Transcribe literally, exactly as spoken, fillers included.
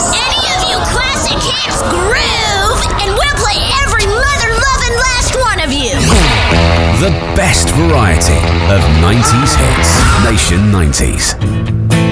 Any of you classic hits groove, and we'll play every mother-loving last one of you. The best variety of nineties hits. Nation nineties.